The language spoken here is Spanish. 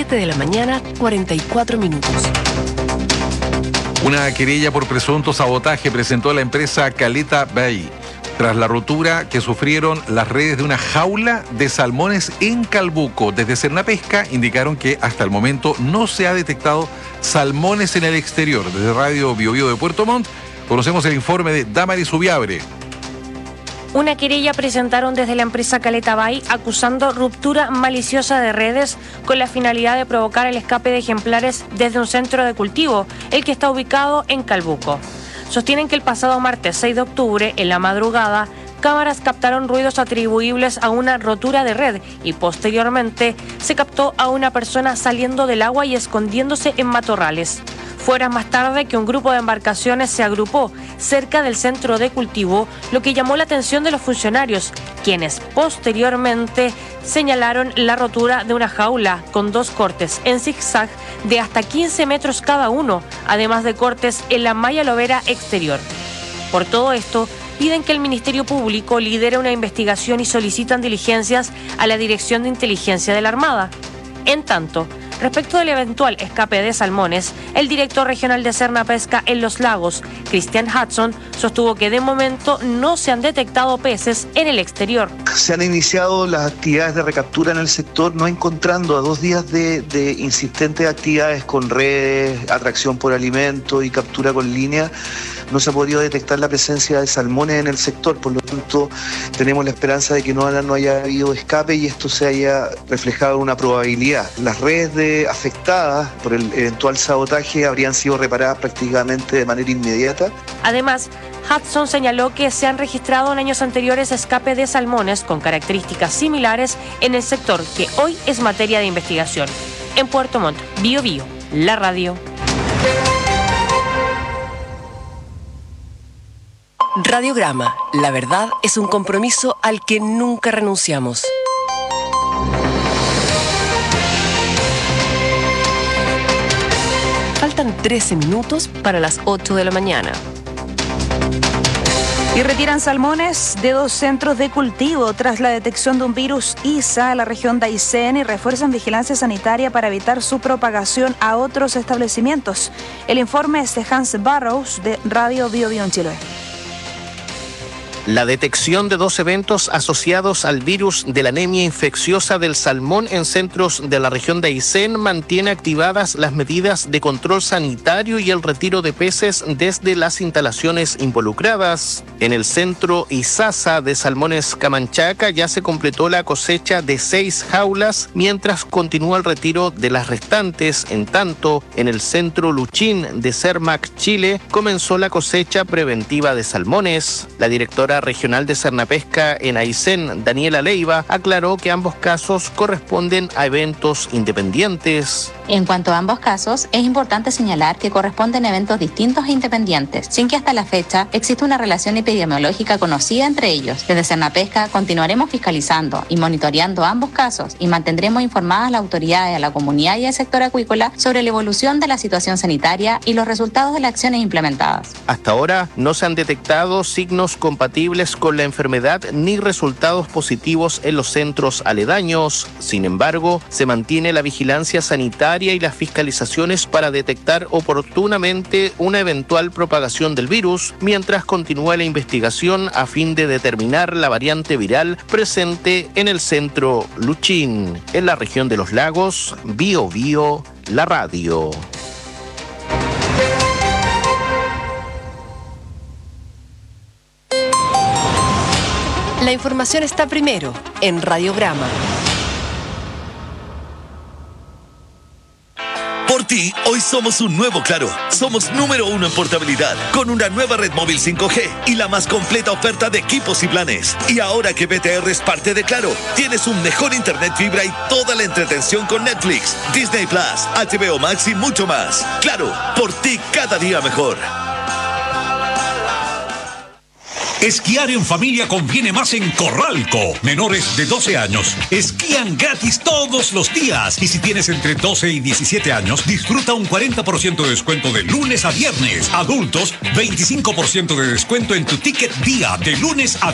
7 de la mañana, 44 minutos. Una querella por presunto sabotaje presentó la empresa Caleta Bay tras la rotura que sufrieron las redes de una jaula de salmones en Calbuco. Desde Cernapesca indicaron que hasta el momento no se ha detectado salmones en el exterior. Desde Radio Bio Bio de Puerto Montt conocemos el informe de Damaris Ubiabre. Una querella presentaron desde la empresa Caleta Bay acusando ruptura maliciosa de redes con la finalidad de provocar el escape de ejemplares desde un centro de cultivo, el que está ubicado en Calbuco. Sostienen que el pasado martes 6 de octubre, en la madrugada, cámaras captaron ruidos atribuibles a una rotura de red y posteriormente se captó a una persona saliendo del agua y escondiéndose en matorrales. Fue horas más tarde que un grupo de embarcaciones se agrupó cerca del centro de cultivo, lo que llamó la atención de los funcionarios, quienes posteriormente señalaron la rotura de una jaula con 2 cortes en zigzag de hasta 15 metros cada uno, además de cortes en la malla lobera exterior. Por todo esto, piden que el Ministerio Público lidere una investigación y solicitan diligencias a la Dirección de Inteligencia de la Armada. En tanto, respecto del eventual escape de salmones, el director regional de Cernapesca en Los Lagos, Christian Hudson, sostuvo que de momento no se han detectado peces en el exterior. Se han iniciado las actividades de recaptura en el sector, no encontrando a 2 días de insistentes actividades con redes, atracción por alimento y captura con línea. No se ha podido detectar la presencia de salmones en el sector, por lo tanto tenemos la esperanza de que no haya habido escape y esto se haya reflejado en una probabilidad. Las redes afectadas por el eventual sabotaje habrían sido reparadas prácticamente de manera inmediata. Además, Hudson señaló que se han registrado en años anteriores escape de salmones con características similares en el sector, que hoy es materia de investigación. En Puerto Montt, Bio Bio, la radio. Radiograma, la verdad es un compromiso al que nunca renunciamos. Faltan 13 minutos para las 8 de la mañana. Y retiran salmones de 2 centros de cultivo tras la detección de un virus ISA en la región de Aysén y refuerzan vigilancia sanitaria para evitar su propagación a otros establecimientos. El informe es de Hans Barrows de Radio Bio Bio en Chile. La detección de 2 eventos asociados al virus de la anemia infecciosa del salmón en centros de la región de Aysén mantiene activadas las medidas de control sanitario y el retiro de peces desde las instalaciones involucradas. En el centro Isasa de Salmones Camanchaca ya se completó la cosecha de 6 jaulas, mientras continúa el retiro de las restantes. En tanto, en el centro Luchín de Cermac, Chile, comenzó la cosecha preventiva de salmones. La directora regional de Cernapesca en Aysén, Daniela Leiva, aclaró que ambos casos corresponden a eventos independientes. En cuanto a ambos casos, es importante señalar que corresponden a eventos distintos e independientes, sin que hasta la fecha exista una relación epidemiológica conocida entre ellos. Desde Cernapesca continuaremos fiscalizando y monitoreando ambos casos y mantendremos informadas a las autoridades, a la comunidad y al sector acuícola sobre la evolución de la situación sanitaria y los resultados de las acciones implementadas. Hasta ahora no se han detectado signos compatibles con la enfermedad ni resultados positivos en los centros aledaños. Sin embargo, se mantiene la vigilancia sanitaria y las fiscalizaciones para detectar oportunamente una eventual propagación del virus, mientras continúa la investigación a fin de determinar la variante viral presente en el centro Luchín. En la región de Los Lagos, Bio Bio, la radio. La información está primero en Radiograma. Por ti, hoy somos un nuevo Claro. Somos número 1 en portabilidad, con una nueva red móvil 5G y la más completa oferta de equipos y planes. Y ahora que BTR es parte de Claro, tienes un mejor internet fibra y toda la entretención con Netflix, Disney Plus, HBO Max y mucho más. Claro, por ti cada día mejor. Esquiar en familia conviene más en Corralco. Menores de 12 años esquían gratis todos los días. Y si tienes entre 12 y 17 años, disfruta un 40% de descuento de lunes a viernes. Adultos, 25% de descuento en tu ticket día de lunes a